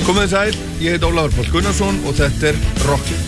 Komið sæl, ég heit Ólafur Páll Gunnarsson og þetta Rockið.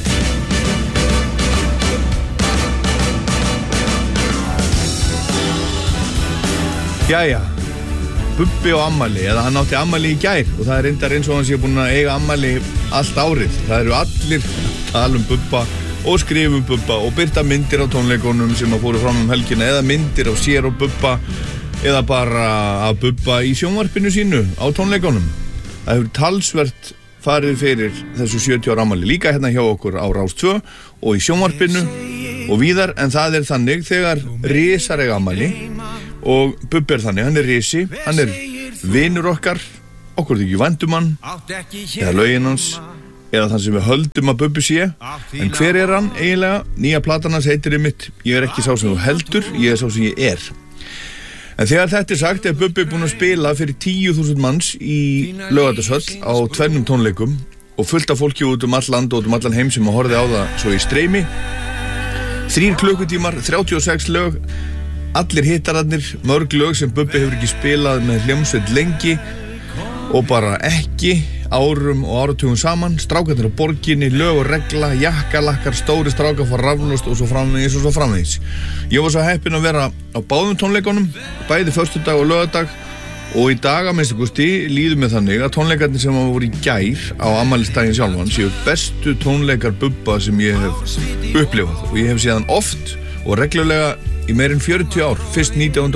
Jæja, Bubbi og ammæli, eða hann átti ammæli í gær og það reyndar eins og hann sé búinn að eiga ammæli allt árið. Það eru allir að tala Bubba og skrifa Bubba og birta myndir á tónleikunum sem að fóru fram helgina eða myndir af sér og Bubba eða bara af Bubba í sjónvarpinu sínu á tónleikunum. Það hefur talsvert farið fyrir þessu 70 ára ammæli líka hérna hjá okkur á Rás 2 og í sjónvarpinu og víðar, en það þannig þegar risar eiga ammæli og Bubbi þannig, hann risi, hann vinur okkar þykir vænt hann eða lögin hans eða þann sem við höldum að Bubbi sé, en hver hann eiginlega? Nýja platan hans heitir einmitt Ég ekki sá sem þú heldur, ég sá sem ég En þegar þetta sagt Bubbi búinn að spila fyrir 10.000 manns í Laugardalshöll á 2 tónleikum og fullt af fólki út all land og út allan heim sem að horfði á það svo í streymi. 3 klukkutímar, 36 lög, allir hittararnir, mörg lög sem Bubbi hefur ekki spilað með hljómsveit lengi og bara ekki árum og áratugum saman. Strákarnir á borginni, lög og regla, jakkalakkar, stóri strákar fór raflust og svo framvegis. Ég var svo heppinn að vera á báðum tónleikunum, bæði föstudag og laugardag og í dag að minnsta kosti líður mér þannig að tónleikarnir sem voru í gær á afmælisdaginn sjálfan séu bestu tónleikar Bubba sem ég hef upplifað og ég hef séð hann oft og reglulega í meir en 40 ár, fyrst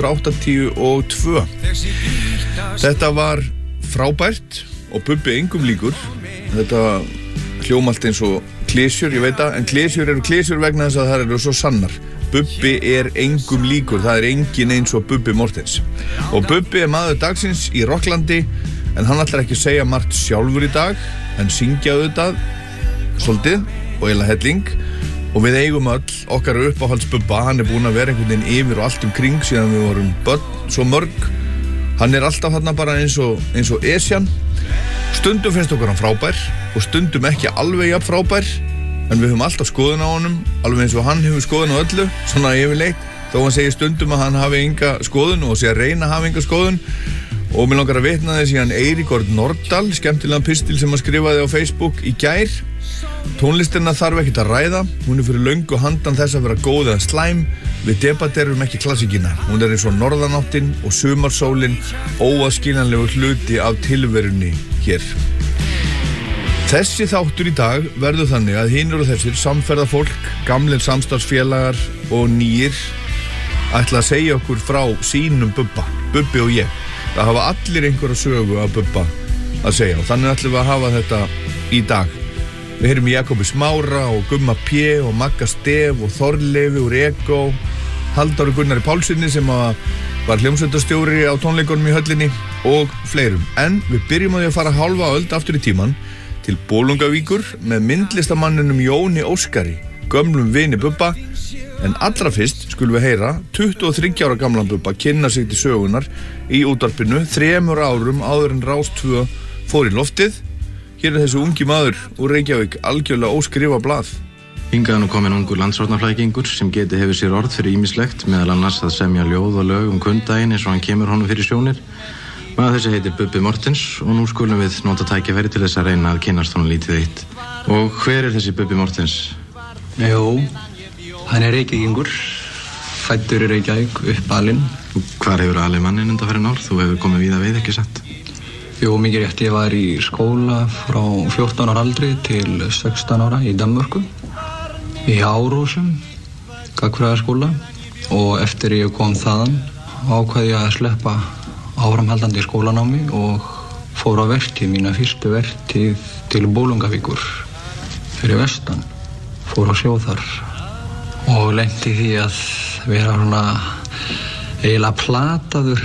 1982. Þetta var frábært og Bubbi engum líkur. Þetta hljóma allt eins og klésjur, ég veit það, en klésjur eru klésjur vegna þess að það eru svo sannar. Bubbi engum líkur, það engin eins og Bubbi Mortens. Og Bubbi maður dagsins í Rocklandi, en hann ætlar ekki að segja margt sjálfur í dag, en syngja auðvitað svolítið og eiginlega helling. Og við eigum öll okkar uppáhalds Bubba, hann búinn að vera einhvern veginn yfir og allt kring síðan við vorum börn, svo mörg. Hann alltaf þarna bara eins og Esjan. Stundum finnst okkur hann frábær og stundum ekki alveg jafn frábær, en við höfum alltaf skoðun á honum, alveg eins og hann hefur skoðun á öllu, svona yfirleitt, þó hann segir stundum að hann hafi enga skoðun og sé að reyna að hafa enga skoðun. Og mér langar að vitna þess í hann Eirík Örn Norðdal, skemmtilegan pistil sem hann skrifaði á Facebook í gær. Tónlistina þarf ekkert að ræða, hún fyrir löngu handan þess að vera góð eða slæm, við debatterum ekki klassíkina, hún eins og norðanáttin og sumarsólin, óaðskiljanlegu hluti af tilverunni hér. Þessi þáttur í dag verður þannig að hinir og þessir samferðafólk, gamlir samstarfsfélagar og nýir ætla að segja okkur frá sínum Bubba, Bubbi og ég. Það hafa allir einhverja sögu af Bubba að segja og þannig ætlum við að hafa þetta í dag. Við heyrum í Jakobi Smára og Gumma P og Magga Stef og Þorleifi úr Ego, Halldóri Gunnari Pálssyni sem var hljómsveitarstjóri á tónleikunum í höllinni og fleirum. En við byrjum á því að fara hálfa öld aftur í tíman til Bolungavíkur með myndlistamanninum Jóni Óskari, gömlum vini Bubba. En allra fyrst skulum við heyra 23 ára gamlan Bubba kynna sig til sögunar í útvarpinu 3 árum áður en Rás 2 fór í loftið. Hér þessi ungi maður úr Reykjavík, algjörlega óskrifa blað. Hingað nú komin ungur landsstjórnarflækingur sem hefur sér orð fyrir ýmislegt, meðal annars að semja ljóð og lög kundaginn eins og hann kemur honum fyrir sjónir. Maður þessi heitir Bubbi Mortens og nú skulum við nota tækifæri til þess að reyna að kynnast honum lítið eitt. Og hver þessi Bubbi Mortens? Jú, hann Reykjavíkingur, fæddur í Reykjavík, uppalinn. Hvar hefur alið mannin undanfarin ár? Þú hefur komið víða við, ekki satt? Jú, mikið rétt, ég var í skóla frá 14 ára aldri til 16 ára í Danmörku, í Árósum, gagnfræðaskóla, og eftir ég kom þaðan ákvað ég að sleppa áframhaldandi skólanámi og fór á vertíð, mína fyrstu vertíð til Bolungavíkur fyrir vestan, fór á sjó þar og lenti því að vera svona eiginlega plataður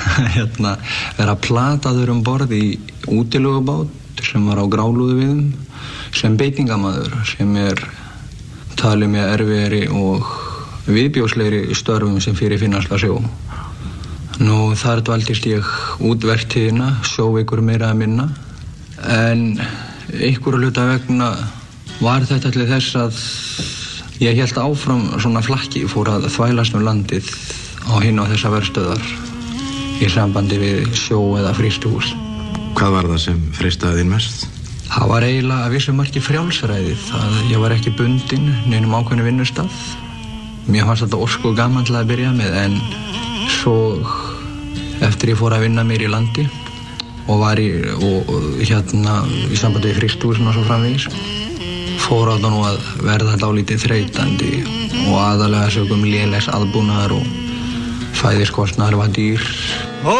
vera plataður borð í útilögubát sem var á Grálúðuvíðum sem beitingamaður sem talið með erfiðari og viðbjóðslegri störfum sem fyrir finnarsla sjó. Nú þar dvaldist ég út vertíðina, sjóveikur meira að minna, en einhverju hluta vegna var þetta til þess að ég hélt áfram svona flakki, fór að þvælast landið á hinn á þessa verstöðar í sambandi við sjó eða frystihús. Hvað var það sem freistaði þín mest? Það var eiginlega að vissu marki frjálsræðið. Ég var ekki bundinn neinum ákveðnu vinnustað. Mér fannst þetta ósku gaman til að byrja með, en svo eftir ég fór að vinna mér í landi og var í sambandi við frystihúsin og svo framvegis, fór á það nú að verða dálítið þreytandi og aðalega sögum lélegs aðbúnaðar og fæðiskostnaður var dýr.